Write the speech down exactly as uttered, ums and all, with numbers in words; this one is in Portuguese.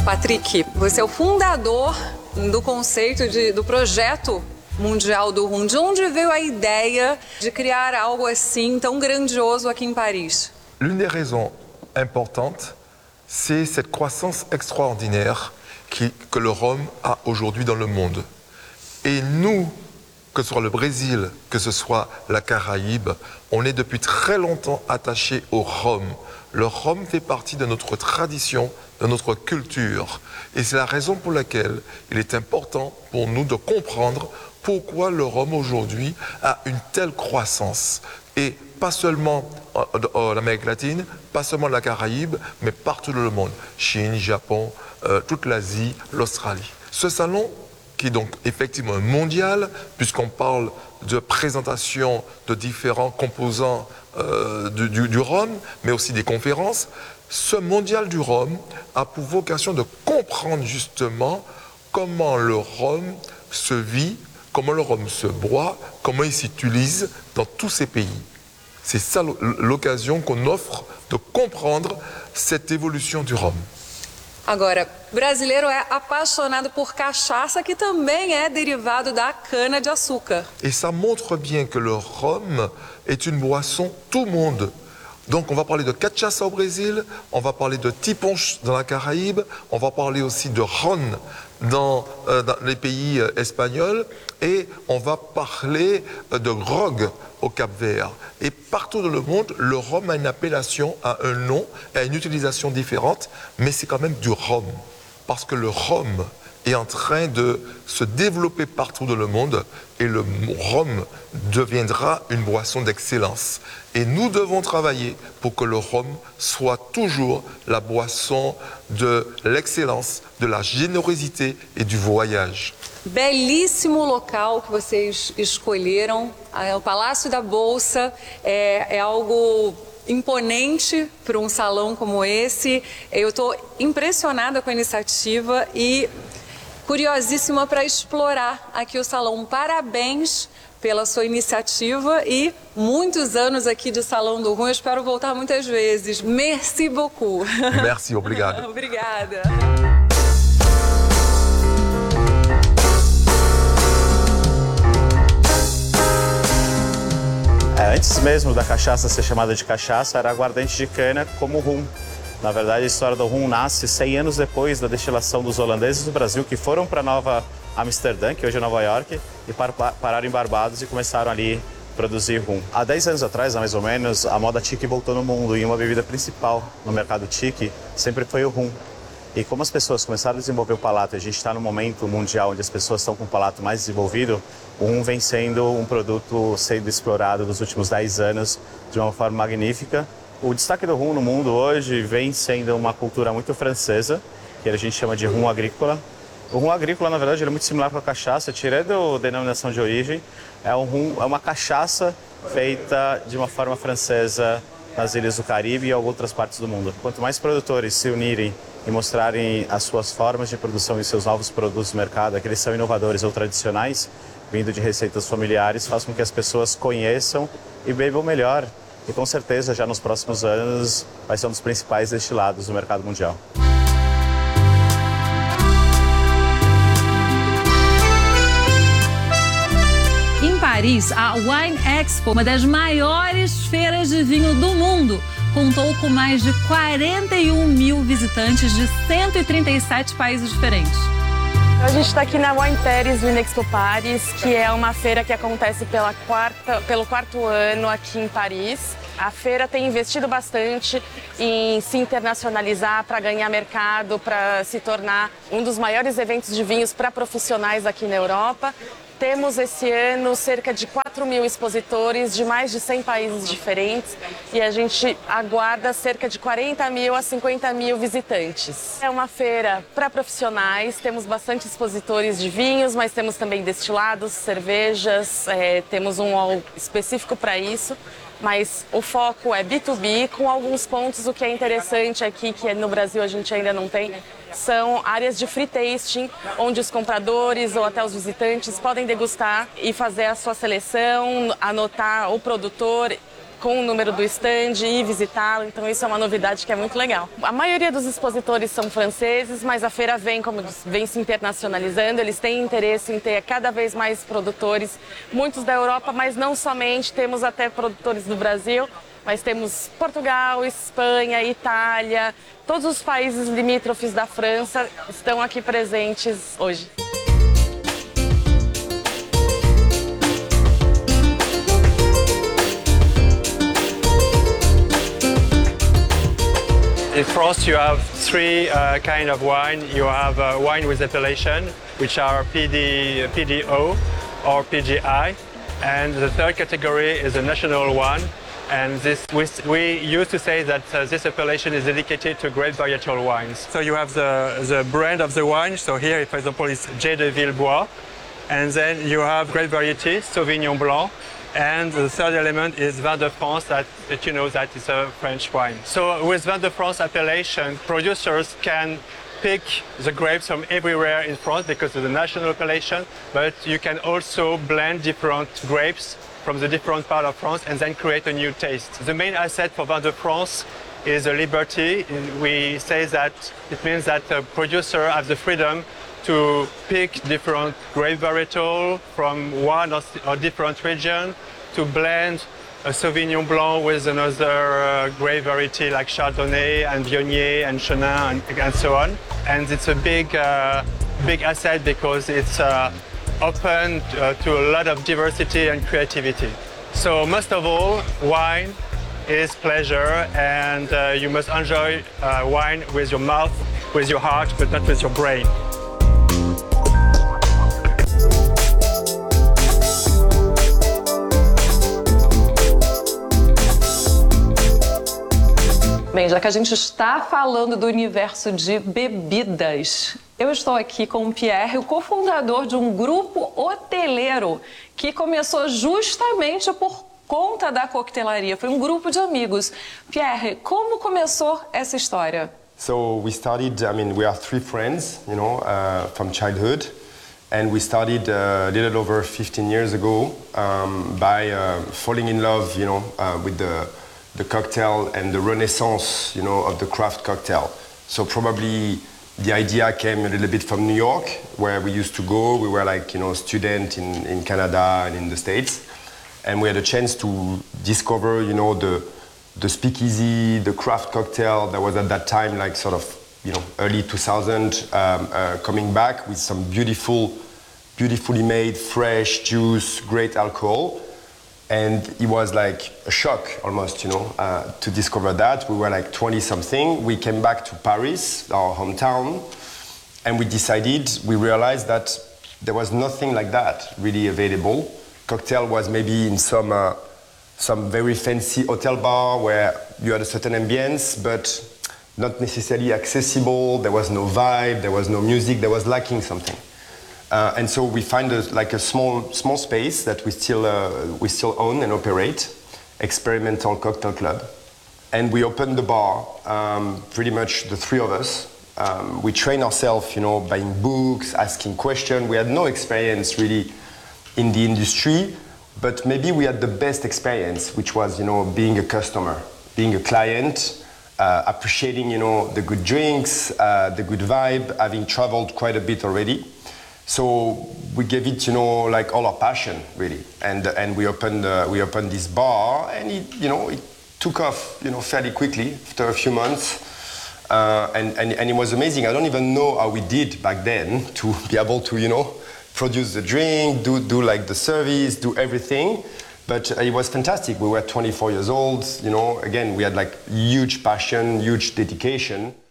Patrick, você é o fundador do conceito de, do projeto mundial do rum. De onde veio a ideia de criar algo assim tão grandioso aqui em Paris? L'une des raisons importantes, c'est cette croissance extraordinaire qui, que le rhum a aujourd'hui dans le monde. Et nous, que ce soit le Brésil, que ce soit la Caraïbe, on est depuis très longtemps attachés au rhum. Le rhum fait partie de notre tradition, de notre culture. Et c'est la raison pour laquelle il est important pour nous de comprendre pourquoi le rhum aujourd'hui a une telle croissance. Et pas seulement en Amérique latine, pas seulement la Caraïbe, mais partout dans le monde. Chine, Japon, euh, toute l'Asie, l'Australie. Ce salon, qui est donc effectivement mondial, puisqu'on parle de présentation de différents composants euh, du, du, du rhum, mais aussi des conférences, ce mondial du rhum a pour vocation de comprendre justement comment le rhum se vit, comment le rhum se boit, comment il s'utilise dans tous ces pays. C'est ça l'occasion qu'on offre de comprendre cette évolution du rhum. Agora, o brasileiro é apaixonado por cachaça, que também é derivado da cana-de-açúcar. Et ça montre bien que le rhum est une boisson tout le monde. Donc on va parler de cachaça au Brésil, on va parler de tiponche dans la Caraïbe, on va parler aussi de ron dans, euh, dans les pays euh, espagnols, et on va parler euh, de grog au Cap-Vert. Et partout dans le monde, le rhum a une appellation, a un nom, a une utilisation différente, mais c'est quand même du rhum. Parce que le rhum est en train de se développer partout dans le monde et le rhum deviendra une boisson d'excellence. Et nous devons travailler pour que le rhum soit toujours la boisson de l'excellence, de la générosité et du voyage. Belíssimo local que vocês escolheram, o Palácio da Bolsa, é, é algo imponente para um salão como esse. Eu estou impressionada com a iniciativa e curiosíssima para explorar aqui o salão. Parabéns pela sua iniciativa e muitos anos aqui de Salão do Rum. Eu espero voltar muitas vezes. Merci beaucoup. Merci, obrigado. Obrigada. É, antes mesmo da cachaça ser chamada de cachaça, era aguardente de cana como rum. Na verdade, a história do rum nasce cem anos depois da destilação dos holandeses do Brasil, que foram para Nova Amsterdã, que hoje é Nova York, e par pararam em Barbados e começaram ali a produzir rum. Há dez anos atrás, mais ou menos, a moda chique voltou no mundo e uma bebida principal no mercado chique sempre foi o rum. E como as pessoas começaram a desenvolver o palato, a gente está no momento mundial onde as pessoas estão com o palato mais desenvolvido, o rum vem sendo um produto sendo explorado nos últimos dez anos de uma forma magnífica. O destaque do rum no mundo hoje vem sendo uma cultura muito francesa, que a gente chama de rum agrícola. O rum agrícola, na verdade, ele é muito similar com a cachaça, tirando a denominação de origem. É, um rum, é uma cachaça feita de uma forma francesa nas ilhas do Caribe e em outras partes do mundo. Quanto mais produtores se unirem e mostrarem as suas formas de produção e seus novos produtos no mercado, aqueles são inovadores ou tradicionais, vindo de receitas familiares, faz com que as pessoas conheçam e bebam melhor. E com certeza, já nos próximos anos, vai ser um dos principais destilados do mercado mundial. Em Paris, a Wine Expo, uma das maiores feiras de vinho do mundo, contou com mais de quarenta e um mil visitantes de cento e trinta e sete países diferentes. A gente está aqui na Wine Paris Wine Expo Paris, que é uma feira que acontece pela quarta, pelo quarto ano aqui em Paris. A feira tem investido bastante em se internacionalizar para ganhar mercado, para se tornar um dos maiores eventos de vinhos para profissionais aqui na Europa. Temos esse ano cerca de quatro mil expositores de mais de cem países diferentes e a gente aguarda cerca de quarenta mil a cinquenta mil visitantes. É uma feira para profissionais, temos bastante expositores de vinhos, mas temos também destilados, cervejas, é, temos um hall específico para isso. Mas o foco é B dois B, com alguns pontos. O que é interessante aqui, que no Brasil a gente ainda não tem, são áreas de free tasting, onde os compradores ou até os visitantes podem degustar e fazer a sua seleção, anotar o produtor com o número do stand e visitá-lo, então isso é uma novidade que é muito legal. A maioria dos expositores são franceses, mas a feira vem, como vem se internacionalizando, eles têm interesse em ter cada vez mais produtores, muitos da Europa, mas não somente, temos até produtores do Brasil, mas temos Portugal, Espanha, Itália, todos os países limítrofes da França estão aqui presentes hoje. In France, you have three uh, kind of wine. You have uh, wine with appellation, which are P D, P D O or P G I, and the third category is a national one. And this, we, we used to say that uh, this appellation is dedicated to grape varietal wines. So you have the, the brand of the wine. So here, for example, is J de Villebois, and then you have grape variety Sauvignon Blanc. And the third element is Vin de France, that, that you know that is a French wine. So with Vin de France appellation, producers can pick the grapes from everywhere in France because of the national appellation, but you can also blend different grapes from the different part of France and then create a new taste. The main asset for Vin de France is the liberty. We say that it means that the producer has the freedom to pick different grape varietal from one or, or different region, to blend a Sauvignon Blanc with another uh, grape variety like Chardonnay and Viognier and Chenin and, and so on. And it's a big, uh, big asset because it's uh, open uh, to a lot of diversity and creativity. So most of all, wine is pleasure, and uh, you must enjoy uh, wine with your mouth, with your heart, but not with your brain. Bem, já que a gente está falando do universo de bebidas, eu estou aqui com o Pierre, o cofundador de um grupo hoteleiro que começou justamente por conta da coquetelaria. Foi um grupo de amigos. Pierre, como começou essa história? So we started, I mean, we are three friends, you know, uh, from childhood. And we started uh, a little over fifteen years ago um, by uh, falling in love, you know, uh, with the the cocktail and the renaissance, you know, of the craft cocktail. So probably the idea came a little bit from New York, where we used to go. We were like, you know, student in, in Canada and in the States. And we had a chance to discover, you know, the, the speakeasy, the craft cocktail that was at that time like sort of, you know, early two thousand, um, uh, coming back with some beautiful, beautifully made, fresh juice, great alcohol. And it was like a shock almost, you know, uh, to discover that. We were like twenty something. We came back to Paris, our hometown, and we decided, we realized that there was nothing like that really available. Cocktail was maybe in some, uh, some very fancy hotel bar where you had a certain ambience, but not necessarily accessible. There was no vibe, there was no music, there was lacking something. Uh, and so we find a, like a small small space that we still uh, we still own and operate, Experimental Cocktail Club, and we opened the bar. Um, pretty much the three of us. Um, we train ourselves, you know, buying books, asking questions. We had no experience really in the industry, but maybe we had the best experience, which was, you know, being a customer, being a client, uh, appreciating, you know, the good drinks, uh, the good vibe, having traveled quite a bit already. So we gave it, you know, like all our passion, really, and and we opened uh, we opened this bar, and it, you know, it took off, you know, fairly quickly after a few months, uh, and and and it was amazing. I don't even know how we did back then to be able to, you know, produce the drink, do do like the service, do everything, but it was fantastic. We were twenty-four years old, you know. Again, we had like huge passion, huge dedication.